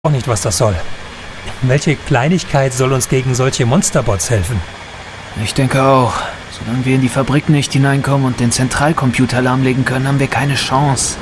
auch nicht, was das soll. Welche Kleinigkeit soll uns gegen solche Monsterbots helfen? Ich denke auch. Solange wir in die Fabrik nicht hineinkommen und den Zentralcomputer lahmlegen können, haben wir keine Chance.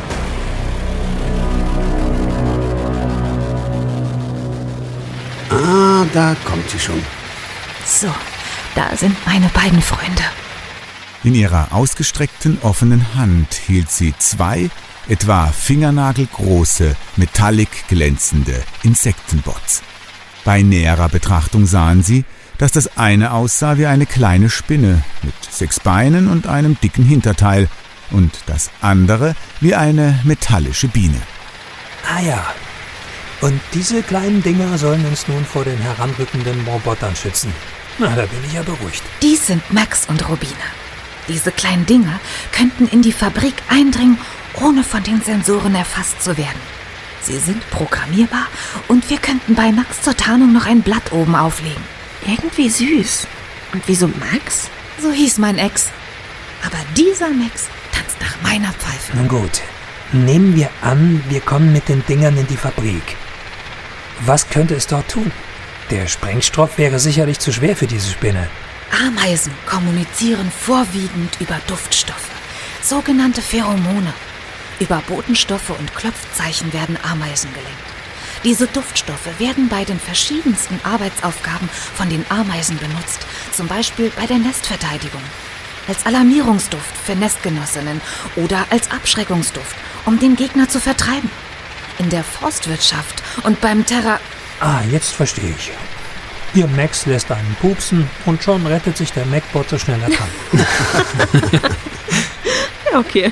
Ah, da kommt sie schon. So, da sind meine beiden Freunde. In ihrer ausgestreckten, offenen Hand hielt sie 2 etwa fingernagelgroße, metallic glänzende Insektenbots. Bei näherer Betrachtung sahen sie, dass das eine aussah wie eine kleine Spinne mit 6 Beinen und einem dicken Hinterteil und das andere wie eine metallische Biene. Ah ja, und diese kleinen Dinger sollen uns nun vor den heranrückenden Robotern schützen. Na, da bin ich ja beruhigt. Dies sind Max und Robina. Diese kleinen Dinger könnten in die Fabrik eindringen, ohne von den Sensoren erfasst zu werden. Sie sind programmierbar und wir könnten bei Max zur Tarnung noch ein Blatt oben auflegen. Irgendwie süß. Und wieso Max? So hieß mein Ex. Aber dieser Max tanzt nach meiner Pfeife. Nun gut, nehmen wir an, wir kommen mit den Dingern in die Fabrik. Was könnte es dort tun? Der Sprengstoff wäre sicherlich zu schwer für diese Spinne. Ameisen kommunizieren vorwiegend über Duftstoffe, sogenannte Pheromone. Über Botenstoffe und Klopfzeichen werden Ameisen gelenkt. Diese Duftstoffe werden bei den verschiedensten Arbeitsaufgaben von den Ameisen benutzt, zum Beispiel bei der Nestverteidigung, als Alarmierungsduft für Nestgenossinnen oder als Abschreckungsduft, um den Gegner zu vertreiben. In der Forstwirtschaft und beim Ah, jetzt verstehe ich. Ihr Max lässt einen pupsen und schon rettet sich der Macbot so schnell er kann. Okay.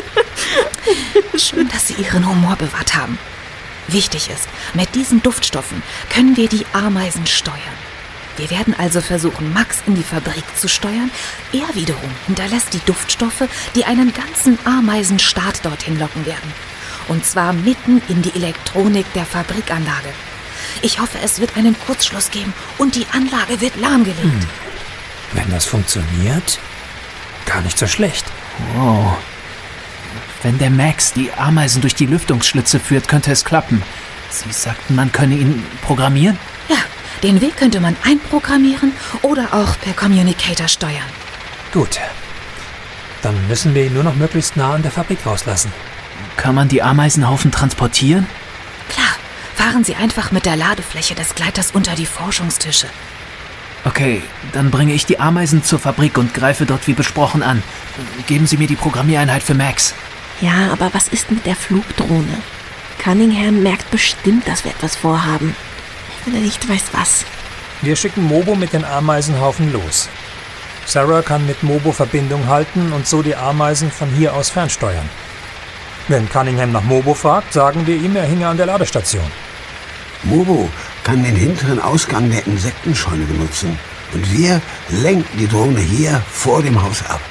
Schön, dass Sie Ihren Humor bewahrt haben. Wichtig ist, mit diesen Duftstoffen können wir die Ameisen steuern. Wir werden also versuchen, Max in die Fabrik zu steuern. Er wiederum hinterlässt die Duftstoffe, die einen ganzen Ameisenstaat dorthin locken werden. Und zwar mitten in die Elektronik der Fabrikanlage. Ich hoffe, es wird einen Kurzschluss geben und die Anlage wird lahmgelegt. Wenn das funktioniert, gar nicht so schlecht. Wow. Wenn der Max die Ameisen durch die Lüftungsschlitze führt, könnte es klappen. Sie sagten, man könne ihn programmieren? Ja, den Weg könnte man einprogrammieren oder auch per Communicator steuern. Gut, dann müssen wir ihn nur noch möglichst nah an der Fabrik rauslassen. Kann man die Ameisenhaufen transportieren? Klar, fahren Sie einfach mit der Ladefläche des Gleiters unter die Forschungstische. Okay, dann bringe ich die Ameisen zur Fabrik und greife dort wie besprochen an. Geben Sie mir die Programmiereinheit für Max. Ja, aber was ist mit der Flugdrohne? Cunningham merkt bestimmt, dass wir etwas vorhaben. Wenn er nicht weiß, was. Wir schicken Mobo mit den Ameisenhaufen los. Sarah kann mit Mobo Verbindung halten und so die Ameisen von hier aus fernsteuern. Wenn Cunningham nach Mobo fragt, sagen wir ihm, er hinge an der Ladestation. Mobo kann den hinteren Ausgang der Insektenscheune benutzen. Und wir lenken die Drohne hier vor dem Haus ab.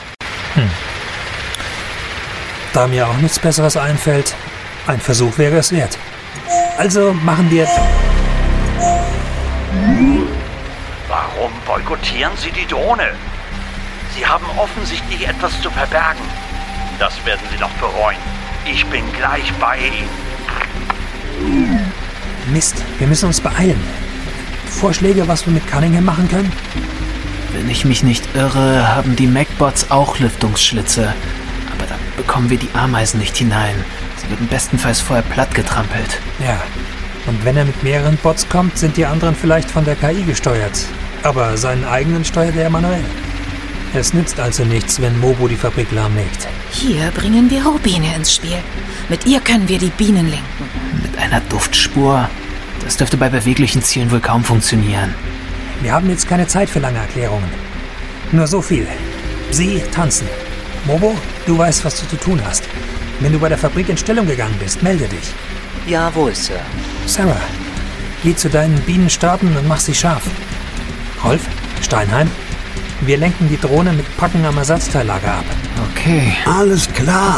Da mir auch nichts Besseres einfällt, ein Versuch wäre es wert. Also machen wir... Warum boykottieren Sie die Drohne? Sie haben offensichtlich etwas zu verbergen. Das werden Sie noch bereuen. Ich bin gleich bei Ihnen. Mist, wir müssen uns beeilen. Vorschläge, was wir mit Cunningham machen können? Wenn ich mich nicht irre, haben die Macbots auch Lüftungsschlitze. Aber da bekommen wir die Ameisen nicht hinein. Sie werden bestenfalls vorher plattgetrampelt. Ja, und wenn er mit mehreren Bots kommt, sind die anderen vielleicht von der KI gesteuert. Aber seinen eigenen steuert er manuell. Es nützt also nichts, wenn Mobo die Fabrik lahmlegt. Hier bringen wir Rubine ins Spiel. Mit ihr können wir die Bienen lenken. Mit einer Duftspur? Das dürfte bei beweglichen Zielen wohl kaum funktionieren. Wir haben jetzt keine Zeit für lange Erklärungen. Nur so viel. Sie tanzen. Mobo, du weißt, was du zu tun hast. Wenn du bei der Fabrik in Stellung gegangen bist, melde dich. Jawohl, Sir. Sarah, geh zu deinen Bienenstaaten und mach sie scharf. Rolf, Steinheim, wir lenken die Drohne mit Packen am Ersatzteillager ab. Okay. Alles klar.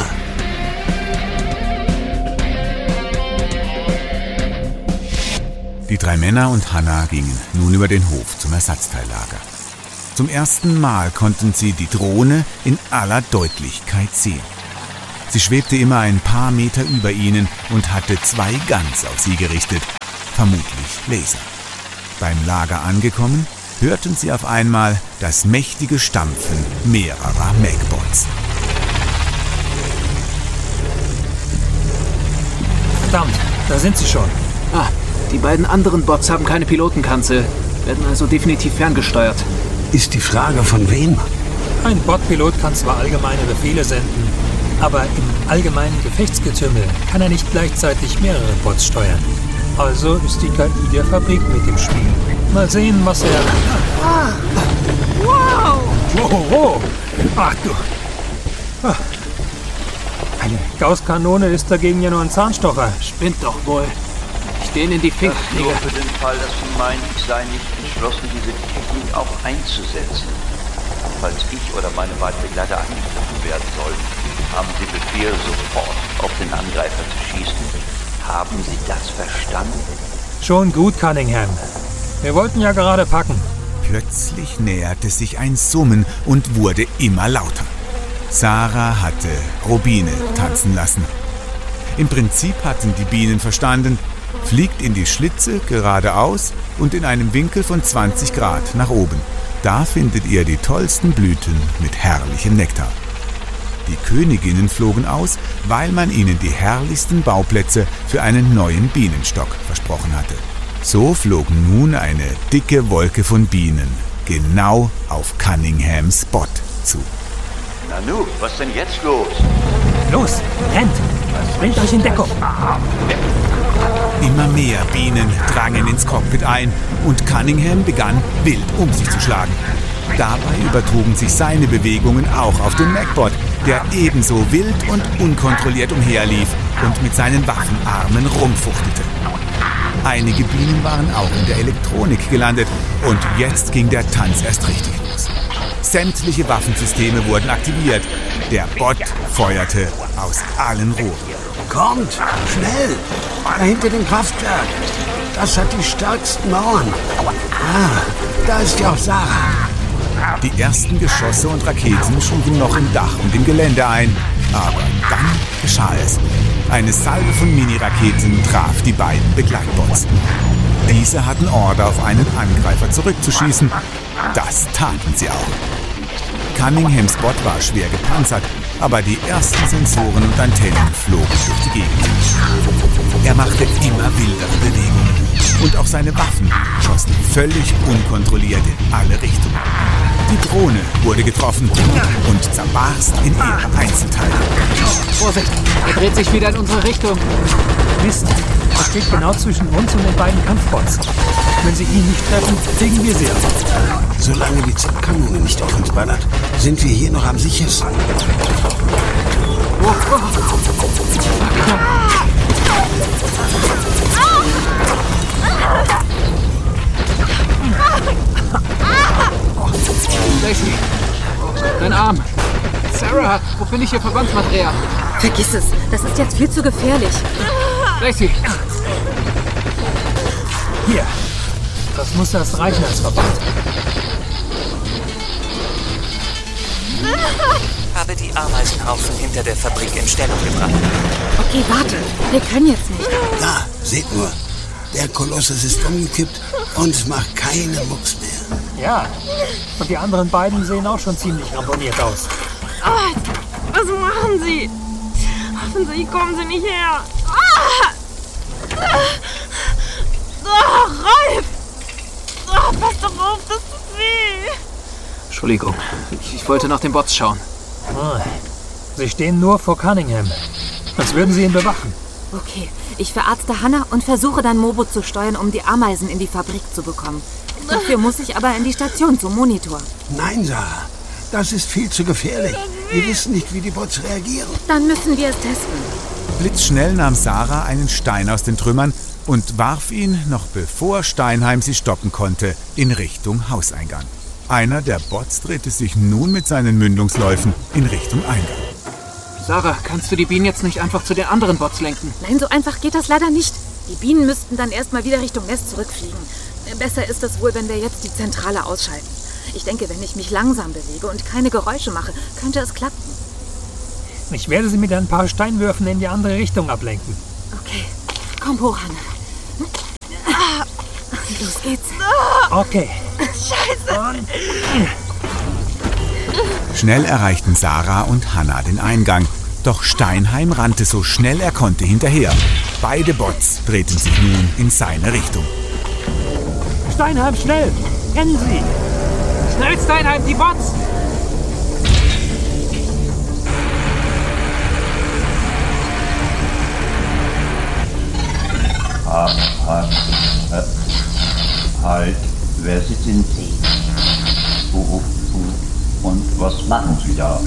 Die 3 Männer und Hannah gingen nun über den Hof zum Ersatzteillager. Zum ersten Mal konnten sie die Drohne in aller Deutlichkeit sehen. Sie schwebte immer ein paar Meter über ihnen und hatte 2 Guns auf sie gerichtet, vermutlich Laser. Beim Lager angekommen, hörten sie auf einmal das mächtige Stampfen mehrerer Megbots. Verdammt, da sind sie schon. Die beiden anderen Bots haben keine Pilotenkanzel, werden also definitiv ferngesteuert. Ist die Frage von wem? Ein Botpilot kann zwar allgemeine Befehle senden, aber im allgemeinen Gefechtsgetümmel kann er nicht gleichzeitig mehrere Bots steuern. Also ist die KI der Fabrik mit im Spiel. Mal sehen, was er... Wow! Wow! Ach du! Eine Gaußkanone ist dagegen ja nur ein Zahnstocher. Spinnt doch wohl. Ich den in die Finger Nur kriege. für den Fall, dass Sie meinen, ich sei nicht entschlossen, diese Technik auch einzusetzen. Falls ich oder meine beiden Begleiter angegriffen werden sollten, haben Sie Befehl, sofort auf den Angreifer zu schießen. Haben Sie das verstanden? Schon gut, Cunningham. Wir wollten ja gerade packen. Plötzlich näherte sich ein Summen und wurde immer lauter. Sarah hatte Rubine tanzen lassen. Im Prinzip hatten die Bienen verstanden, fliegt in die Schlitze geradeaus und in einem Winkel von 20 Grad nach oben. Da findet ihr die tollsten Blüten mit herrlichem Nektar. Die Königinnen flogen aus, weil man ihnen die herrlichsten Bauplätze für einen neuen Bienenstock versprochen hatte. So flog nun eine dicke Wolke von Bienen genau auf Cunninghams Bot zu. Nanu, was denn jetzt los? Los, rennt! Bringt euch in Deckung! Immer mehr Bienen drangen ins Cockpit ein und Cunningham begann wild um sich zu schlagen. Dabei übertrugen sich seine Bewegungen auch auf den Megbot, der ebenso wild und unkontrolliert umherlief und mit seinen Waffenarmen rumfuchtelte. Einige Bienen waren auch in der Elektronik gelandet und jetzt ging der Tanz erst richtig los. Sämtliche Waffensysteme wurden aktiviert. Der Bot feuerte aus allen Rohren. Kommt, schnell! Da hinter dem Kraftwerk. Das hat die stärksten Mauern. Da ist ja auch Sarah. Die ersten Geschosse und Raketen schlugen noch im Dach und im Gelände ein. Aber dann geschah es. Eine Salve von Mini-Raketen traf die beiden Begleitbots. Diese hatten Order, auf einen Angreifer zurückzuschießen. Das taten sie auch. Cunninghams Bot war schwer gepanzert, aber die ersten Sensoren und Antennen flogen durch die Gegend. Er machte immer wildere Bewegungen und auch seine Waffen schossen völlig unkontrolliert in alle Richtungen. Die Drohne wurde getroffen und zerbarst in ihre Einzelteile. Vorsicht, er dreht sich wieder in unsere Richtung. Mist, er steht genau zwischen uns und den beiden Kampfbots. Wenn sie ihn nicht treffen, kriegen wir sie ab. Solange die Z-Kanone nicht auf uns ballert, sind wir hier noch am sichersten. Lacey, dein Arm. Sarah, wo finde ich hier Verbandsmaterial? Vergiss es, das ist jetzt viel zu gefährlich. Lacey, Hier, das muss erst reichen als Verband. Habe die Ameisenhaufen hinter der Fabrik in Stellung gebracht. Okay, warte, wir können jetzt nicht. Da, seht nur. Der Kolossus ist umgekippt und macht keinen Mucks mehr. Ja, und die anderen beiden sehen auch schon ziemlich ramponiert aus. Was machen Sie? Hoffentlich kommen Sie nicht her. Rolf! Pass doch auf, das tut weh. Entschuldigung, ich wollte nach den Bots schauen. Sie stehen nur vor Cunningham, als würden sie ihn bewachen. Okay, ich verarzte Hannah und versuche dann Mobo zu steuern, um die Ameisen in die Fabrik zu bekommen. Dafür muss ich aber in die Station zum Monitor. Nein, Sarah, das ist viel zu gefährlich. Wir wissen nicht, wie die Bots reagieren. Dann müssen wir es testen. Blitzschnell nahm Sarah einen Stein aus den Trümmern und warf ihn, noch bevor Steinheim sie stoppen konnte, in Richtung Hauseingang. Einer der Bots drehte sich nun mit seinen Mündungsläufen in Richtung Eingang. Sarah, kannst du die Bienen jetzt nicht einfach zu den anderen Bots lenken? Nein, so einfach geht das leider nicht. Die Bienen müssten dann erstmal wieder Richtung Nest zurückfliegen. Besser ist es wohl, wenn wir jetzt die Zentrale ausschalten. Ich denke, wenn ich mich langsam bewege und keine Geräusche mache, könnte es klappen. Ich werde sie mit ein paar Steinwürfen in die andere Richtung ablenken. Okay, komm hoch, Hannah. Los geht's. Okay. Scheiße! Und Schnell erreichten Sarah und Hannah den Eingang. Doch Steinheim rannte so schnell er konnte hinterher. Beide Bots drehten sich nun in seine Richtung. Steinheim, schnell! Rennen Sie! Schnell, Steinheim, die Bots! Halt, wer sind Sie? Und was machen Sie da?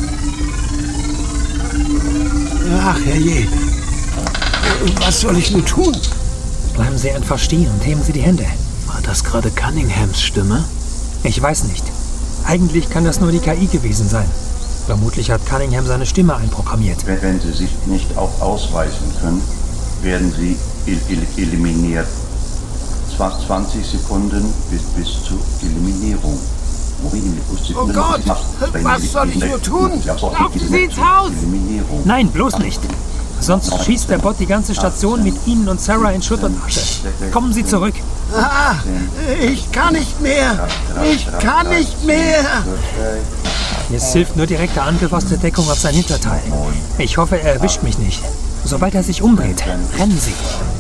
Ach, herrje. Was soll ich nun tun? Bleiben Sie einfach stehen und heben Sie die Hände. War das gerade Cunninghams Stimme? Ich weiß nicht. Eigentlich kann das nur die KI gewesen sein. Vermutlich hat Cunningham seine Stimme einprogrammiert. Wenn Sie sich nicht auch ausweisen können, werden Sie eliminiert. 20 Sekunden bis zur Eliminierung. Oh Gott, was soll ich nur tun? Laufen Sie ins Haus! Nein, bloß nicht. Sonst schießt der Bot die ganze Station mit Ihnen und Sarah in Schutt und Asche. Kommen Sie zurück. Ah, ich kann nicht mehr. Ich kann nicht mehr. Jetzt hilft nur direkter Angriff aus der Deckung auf sein Hinterteil. Ich hoffe, er erwischt mich nicht. Sobald er sich umdreht, rennen Sie.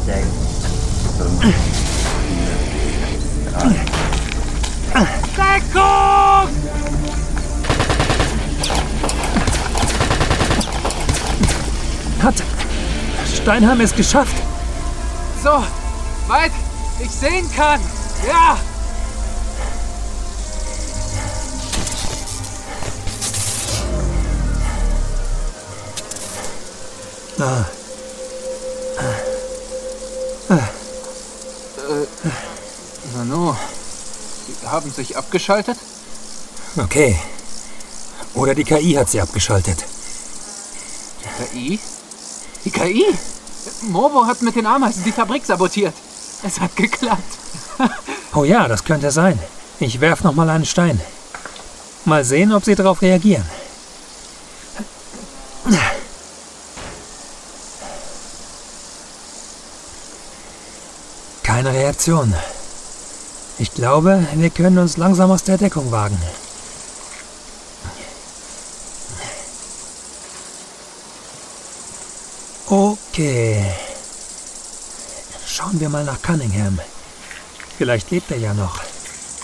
Deckung! Hat Steinheim es geschafft? So, weit ich sehen kann. Ja! Nanu, Sie haben sich abgeschaltet? Okay. Oder die KI hat sie abgeschaltet. KI? Die KI? Mobo hat mit den Ameisen die Fabrik sabotiert. Es hat geklappt. Oh ja, das könnte sein. Ich werf noch mal einen Stein. Mal sehen, ob sie darauf reagieren. Keine Reaktion. Ich glaube, wir können uns langsam aus der Deckung wagen. Okay. Schauen wir mal nach Cunningham. Vielleicht lebt er ja noch.